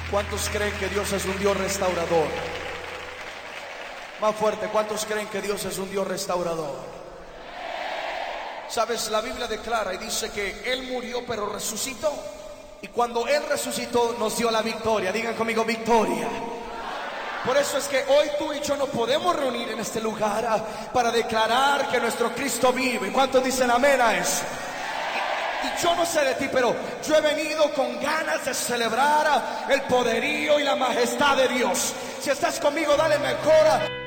¿Cuántos creen que Dios es un Dios restaurador? Más fuerte, ¿cuántos creen que Dios es un Dios restaurador? Sabes, la Biblia declara y dice que Él murió pero resucitó. Y cuando Él resucitó nos dio la victoria. Digan conmigo, victoria. Por eso es que hoy tú y yo nos podemos reunir en este lugar para declarar que nuestro Cristo vive. ¿Cuántos dicen amén a eso? Y yo no sé de ti, pero yo he venido con ganas de celebrar el poderío y la majestad de Dios. Si estás conmigo, dale mejor.